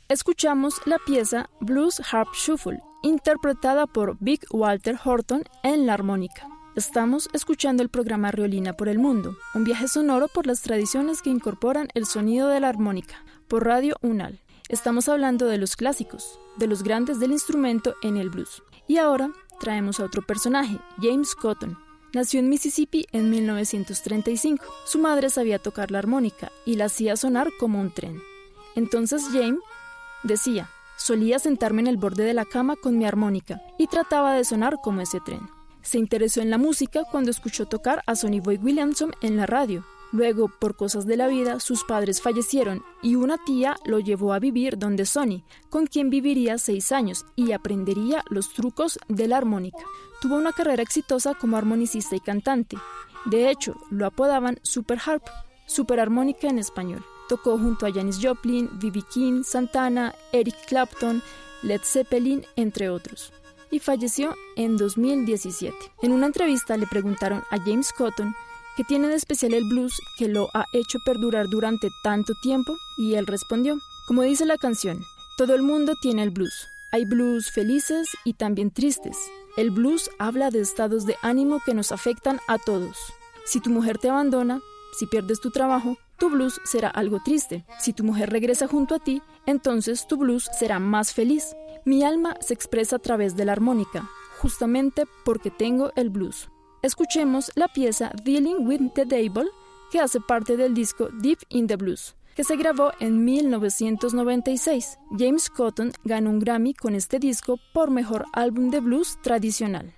escuchamos la pieza Blues Harp Shuffle, interpretada por Big Walter Horton en la armónica. Estamos escuchando el programa Riolina por el Mundo, un viaje sonoro por las tradiciones que incorporan el sonido de la armónica, por Radio UNAL. Estamos hablando de los clásicos, de los grandes del instrumento en el blues. Y ahora traemos a otro personaje, James Cotton. Nació en Mississippi en 1935. Su madre sabía tocar la armónica y la hacía sonar como un tren. Entonces James decía, solía sentarme en el borde de la cama con mi armónica y trataba de sonar como ese tren. Se interesó en la música cuando escuchó tocar a Sonny Boy Williamson en la radio. Luego, por cosas de la vida, sus padres fallecieron y una tía lo llevó a vivir donde Sonny, con quien viviría 6 años y aprendería los trucos de la armónica. Tuvo una carrera exitosa como armonicista y cantante. De hecho, lo apodaban Super Harp, super armónica en español. Tocó junto a Janis Joplin, B.B. King, Santana, Eric Clapton, Led Zeppelin, entre otros. Y falleció en 2017. En una entrevista le preguntaron a James Cotton ¿qué tiene de especial el blues que lo ha hecho perdurar durante tanto tiempo? Y él respondió, como dice la canción, todo el mundo tiene el blues. Hay blues felices y también tristes. El blues habla de estados de ánimo que nos afectan a todos. Si tu mujer te abandona, si pierdes tu trabajo, tu blues será algo triste. Si tu mujer regresa junto a ti, entonces tu blues será más feliz. Mi alma se expresa a través de la armónica, justamente porque tengo el blues. Escuchemos la pieza Dealing with the Devil, que hace parte del disco Deep in the Blues, que se grabó en 1996. James Cotton ganó un Grammy con este disco por mejor álbum de blues tradicional.